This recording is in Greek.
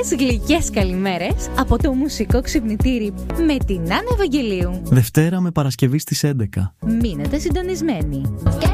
γλυκές καλημέρες από το μουσικό ξυπνητήρι με την Άννα Ευαγγελίου. Δευτέρα με Παρασκευή στις 11. Μείνετε συντονισμένοι.